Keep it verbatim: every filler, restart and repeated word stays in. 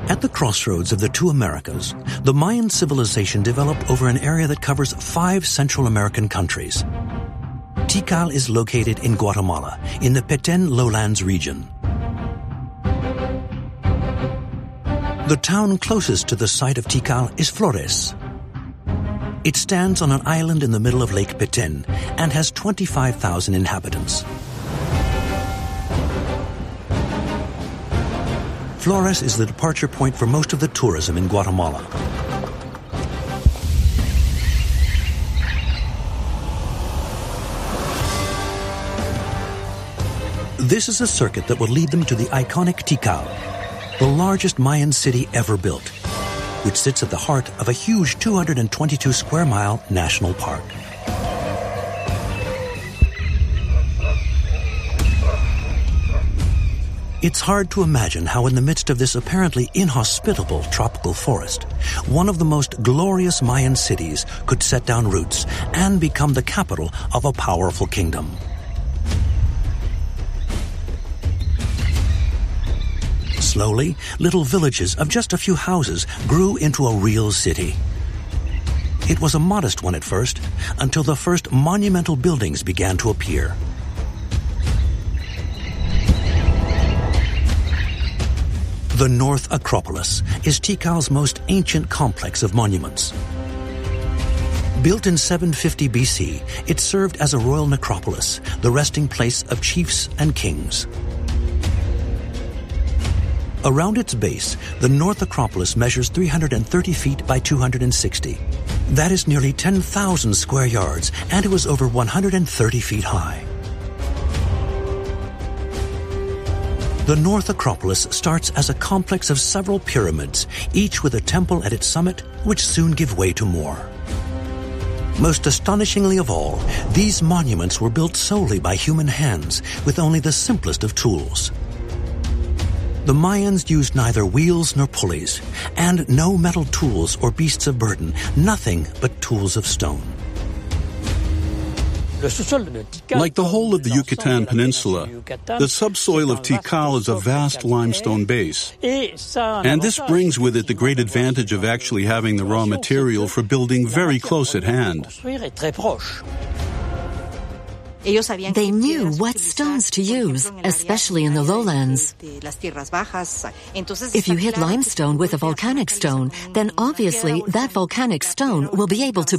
At the crossroads of the two Americas, the Mayan civilization developed over an area that covers five Central American countries. Tikal is located in Guatemala, in the Petén lowlands region. The town closest to the site of Tikal is Flores. It stands on an island in the middle of Lake Petén and has twenty-five thousand inhabitants. Flores is the departure point for most of the tourism in Guatemala. This is a circuit that will lead them to the iconic Tikal, the largest Mayan city ever built, which sits at the heart of a huge two hundred twenty-two square mile national park. It's hard to imagine how in the midst of this apparently inhospitable tropical forest, one of the most glorious Mayan cities could set down roots and become the capital of a powerful kingdom. Slowly, little villages of just a few houses grew into a real city. It was a modest one at first, until the first monumental buildings began to appear. The North Acropolis is Tikal's most ancient complex of monuments. Built in seven fifty B C, it served as a royal necropolis, the resting place of chiefs and kings. Around its base, the North Acropolis measures three hundred thirty feet by two hundred sixty. That is nearly ten thousand square yards, and it was over one hundred thirty feet high. The North Acropolis starts as a complex of several pyramids, each with a temple at its summit, which soon give way to more. Most astonishingly of all, these monuments were built solely by human hands, with only the simplest of tools. The Mayans used neither wheels nor pulleys, and no metal tools or beasts of burden, nothing but tools of stone. Like the whole of the Yucatan Peninsula, the subsoil of Tikal is a vast limestone base. And this brings with it the great advantage of actually having the raw material for building very close at hand. They knew what stones to use, especially in the lowlands. If you hit limestone with a volcanic stone, then obviously that volcanic stone will be able to